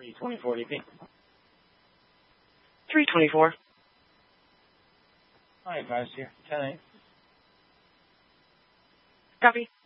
324 DP. 324. Hi, guys here. 10-8. Copy.